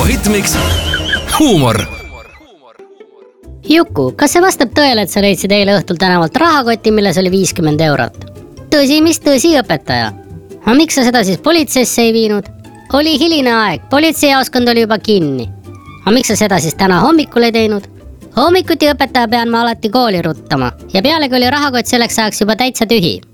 Kuku Hitmix huumor. Juku, kas see vastab tõele, et sa leidsid eile õhtul tänavalt rahakoti, milles oli 50 eurot? Tõsi, mis tõsi, õpetaja? Aga miks sa seda siis politseisse ei viinud? Oli hiline aeg, politseijaoskond oli juba kinni. Aga miks sa seda siis täna hommikul ei teinud? Hommikuti õpetaja pean ma alati kooli ruttama ja pealegi oli rahakott selleks ajaks juba täitsa tühi.